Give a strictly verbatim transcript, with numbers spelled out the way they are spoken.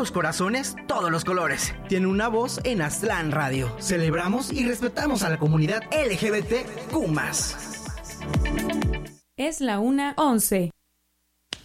los corazones, todos los colores. Tiene una voz en Aztlán Radio. Celebramos y respetamos a la comunidad L G B T Q más. Es la una once.